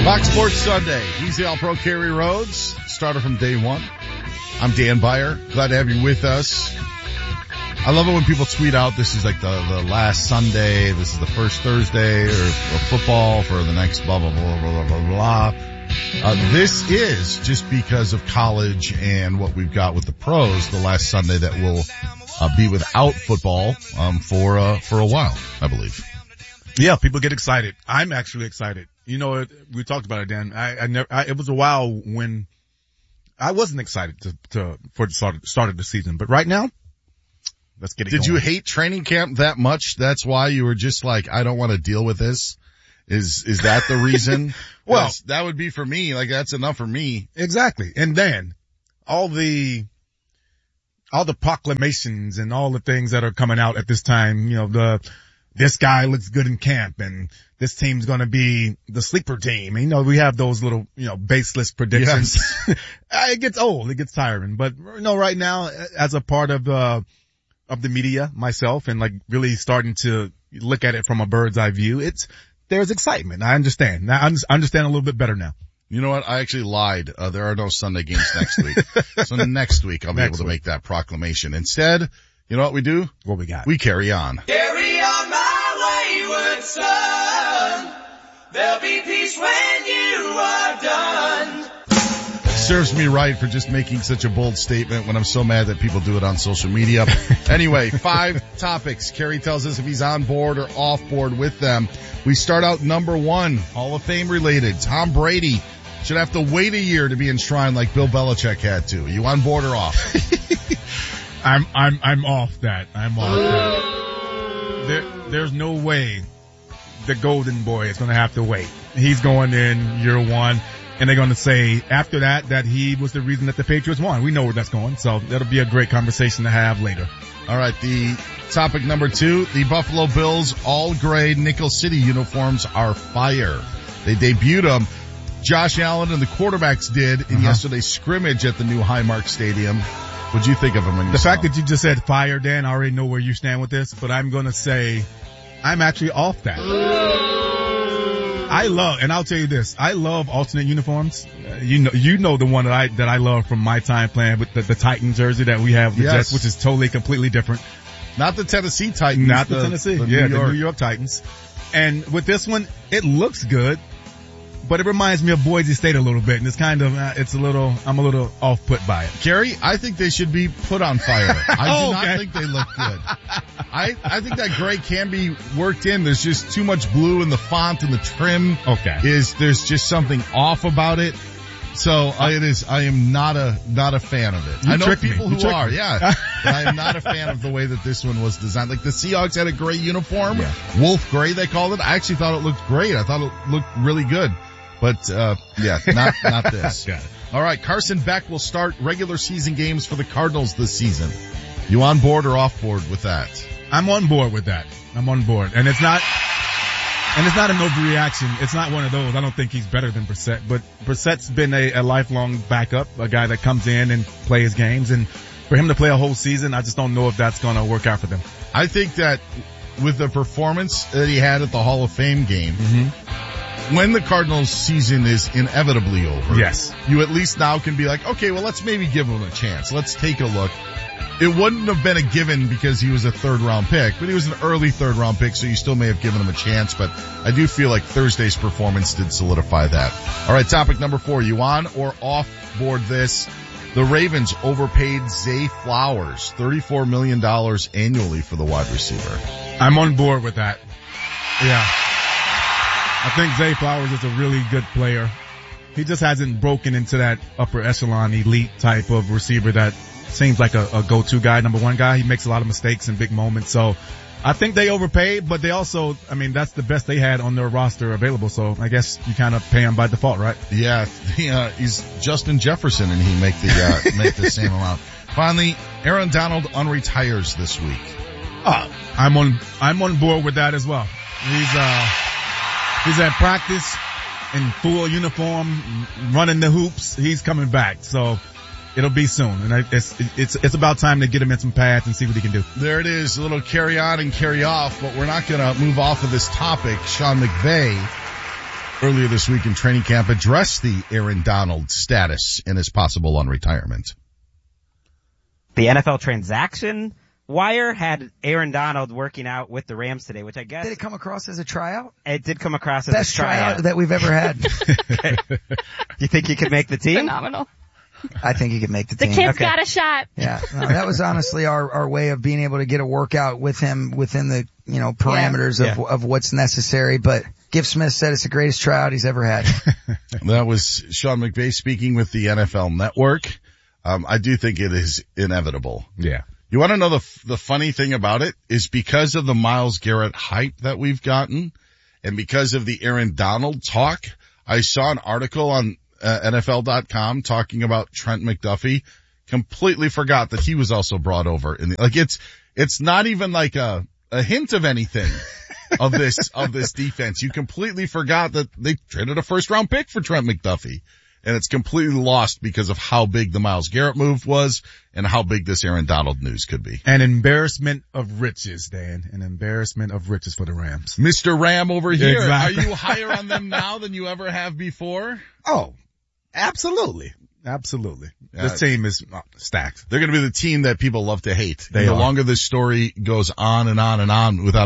Fox Sports Sunday. He's the All-Pro Kerry Rhodes, starter from day one. I'm Dan Beyer. Glad to have you with us. I love it when people tweet out this is like the last Sunday, this is the first Thursday or football for the next blah, blah, blah, blah, blah, blah. This is just because of college and what we've got with the pros, the last Sunday that will be without football for a while, I believe. Yeah, people get excited. I'm actually excited. You know, we talked about it, Dan. It was a while when I wasn't excited for the start of the season, but right now, let's get it going. Did you hate training camp that much? That's why you were just like, I don't want to deal with this? Is that the reason? Well, that would be for me. Like, that's enough for me. Exactly. And then all the proclamations and all the things that are coming out at this time, you know, this guy looks good in camp and this team's going to be the sleeper team. And, you know, we have those little, you know, baseless predictions. Yes. It gets old. It gets tiring. But, you know, right now, as a part of the media myself and like really starting to look at it from a bird's eye view, there's excitement. I understand. Now I understand a little bit better now. You know what? I actually lied. There are no Sunday games next week. So next week I'll be able to make that proclamation. Instead, you know what we do? What we got? We carry on. Carry on my wayward son. There'll be peace when you are done. Serves me right for just making such a bold statement when I'm so mad that people do it on social media. Anyway, 5 topics. Kerry tells us if he's on board or off board with them. We start out number 1, Hall of Fame related. Tom Brady should have to wait a year to be enshrined like Bill Belichick had to. Are you on board or off? I'm off that. I'm off that. There's no way the golden boy is going to have to wait. He's going in year 1. And they're going to say after that he was the reason that the Patriots won. We know where that's going. So that'll be a great conversation to have later. All right. The topic number 2, the Buffalo Bills all gray Nickel City uniforms are fire. They debuted them. Josh Allen and the quarterbacks did in yesterday's scrimmage at the new Highmark Stadium. What'd you think of them? The fact that you just said fire, Dan, I already know where you stand with this, but I'm going to say I'm actually off that. And I'll tell you this, I love alternate uniforms. You know the one that I love from my time playing with the Titan jersey that we have, the Jets, which is totally, completely different. Not the Tennessee Titans. Not the Tennessee. The New York Titans. And with this one, it looks good, but it reminds me of Boise State a little bit, and it's kind of, I'm a little off-put by it. Kerry, I think they should be put on fire. I do not think they look good. I think that gray can be worked in. There's just too much blue in the font and the trim. Okay. There's just something off about it. So I am not a fan of it. I know people who are, yeah. But I am not a fan of the way that this one was designed. Like the Seahawks had a gray uniform. Yeah. Wolf gray, they called it. I actually thought it looked great. I thought it looked really good. But, not this. Got it. All right. Carson Beck will start regular season games for the Cardinals this season. You on board or off board with that? I'm on board with that. I'm on board. And it's not an overreaction. It's not one of those. I don't think he's better than Brissett, but Brissett's been a lifelong backup, a guy that comes in and plays games. And for him to play a whole season, I just don't know if that's going to work out for them. I think that with the performance that he had at the Hall of Fame game, when the Cardinals season is inevitably over, yes, you at least now can be like, okay, well, let's maybe give him a chance. Let's take a look. It wouldn't have been a given because he was a 3rd round pick, but he was an early 3rd round pick, so you still may have given him a chance, but I do feel like Thursday's performance did solidify that. All right, topic number 4, you on or off board this? The Ravens overpaid Zay Flowers $34 million annually for the wide receiver. I'm on board with that. Yeah. I think Zay Flowers is a really good player. He just hasn't broken into that upper echelon elite type of receiver that seems like a go-to guy, number 1 guy. He makes a lot of mistakes in big moments. So I think they overpaid, but they also, that's the best they had on their roster available. So I guess you kind of pay him by default, right? Yeah. He's Justin Jefferson and he make the same amount. Finally, Aaron Donald unretires this week. I'm on board with that as well. He's at practice in full uniform, running the hoops. He's coming back. So it'll be soon. And it's about time to get him in some pads and see what he can do. There it is. A little carry on and carry off, but we're not going to move off of this topic. Sean McVay earlier this week in training camp addressed the Aaron Donald status and his possible unretirement. The NFL transaction wire had Aaron Donald working out with the Rams today, which I guess... Did it come across as a tryout? It did come across as Best a tryout that we've ever had. Okay. You think he could make the team? Phenomenal. I think he could make the The team. kid's got a shot. Yeah, no, that was honestly our way of being able to get a workout with him within the, parameters of what's necessary. But Giff Smith said it's the greatest tryout he's ever had. That was Sean McVay speaking with the NFL Network. I do think it is inevitable. Yeah. You want to know the funny thing about it is because of the Myles Garrett hype that we've gotten and because of the Aaron Donald talk, I saw an article on NFL.com talking about Trent McDuffie. Completely forgot that he was also brought over it's not even like a hint of anything of this defense. You completely forgot that they traded a first round pick for Trent McDuffie. And it's completely lost because of how big the Myles Garrett move was and how big this Aaron Donald news could be. An embarrassment of riches, Dan. An embarrassment of riches for the Rams. Mr. Ram over here. Exactly. Are you higher on them now than you ever have before? Oh, absolutely. Absolutely. This team is stacked. They're going to be the team that people love to hate. They the are. longer this story goes on and on and on without